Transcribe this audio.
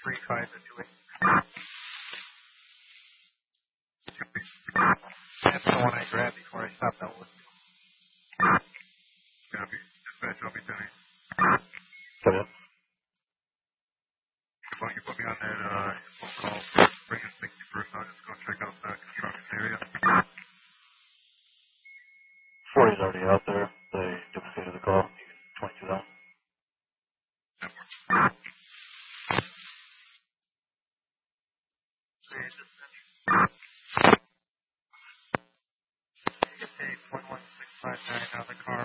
That's the one I grabbed before I stopped out with. Copy. Dispatch, I'll be sending. Come in. Why don't you put me on that phone call for bringing 61st? I'll just go check out the construction area. 40's already out there. They duplicated the call. You can 22 down. You get paid 0.1659 on the car.